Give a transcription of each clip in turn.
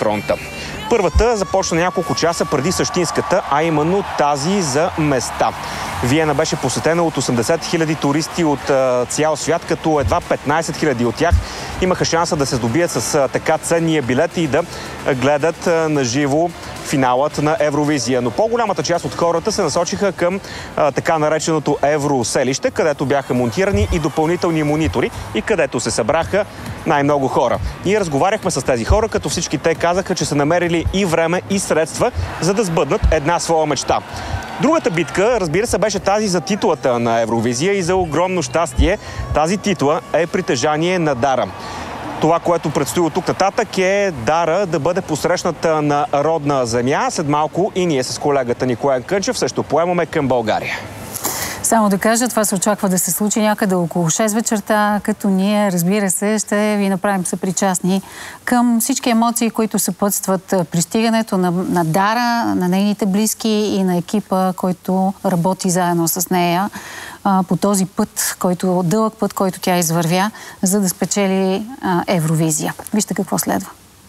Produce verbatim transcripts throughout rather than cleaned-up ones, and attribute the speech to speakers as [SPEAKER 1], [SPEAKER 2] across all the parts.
[SPEAKER 1] фронта. Първата започна няколко часа преди същинската, а именно тази за места. Виена беше посетена от осемдесет хиляди туристи от а, цял свят, като едва петнайсет хиляди от тях имаха шанса да се здобият с а, така ценния билет и да гледат а, наживо финалът на Евровизия. Но по-голямата част от хората се насочиха към а, така нареченото Евроселище, където бяха монтирани и допълнителни монитори и където се събраха най-много хора. Ние разговаряхме с тези хора, като всички те казаха, че са намерили и време, и средства, за да сбъднат една своя мечта. Другата битка, разбира се, беше тази за титлата на Евровизия и за огромно щастие тази титла е притежание на Дара. Това, което предстои от тук нататък, е Дара да бъде посрещната на родна земя. След малко и ние с колегата Николай Кънчев също поемаме към България.
[SPEAKER 2] Само да кажа, това се очаква да се случи някъде около шест вечерта, като ние, разбира се, ще ви направим съпричастни към всички емоции, които съпътстват пристигането на, на Дара, на нейните близки и на екипа, който работи заедно с нея а, по този път, който, дълъг път, който тя извървя, за да спечели а, Евровизия. Вижте какво следва.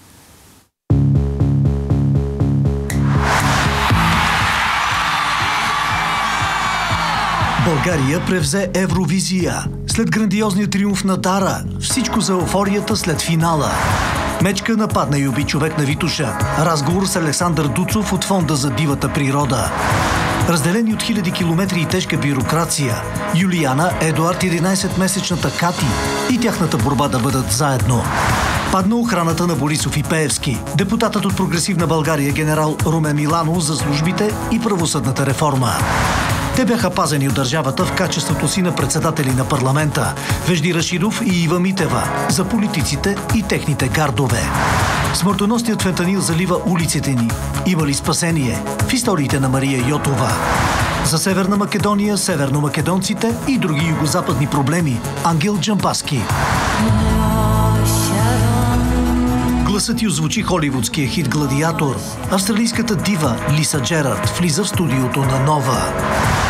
[SPEAKER 3] България превзе Евровизия. След грандиозния триумф на Дара, всичко за еуфорията след финала. Мечка нападна и уби човек на Витоша. Разговор с Александър Дуцов от Фонда за дивата природа. Разделени от хиляди километри и тежка бюрокрация, Юлияна, Едуард, единайсетмесечната Кати и тяхната борба да бъдат заедно. Падна охраната на Борисов и Пеевски. Депутатът от Прогресивна България генерал Румен Миланов за службите и правосъдната реформа. Те бяха пазени от държавата в качеството си на председатели на парламента. Вежди Рашидов и Ива Митева за политиците и техните гардове. Смъртоносният фентанил залива улиците ни. Има ли спасение в историите на Мария Йотова? За Северна Македония, северномакедонците и други югозападни проблеми. Ангел Джамбаски. Гласът ти озвучи холивудския хит «Гладиатор». Австралийската дива Лиса Джерард влиза в студиото на Нова.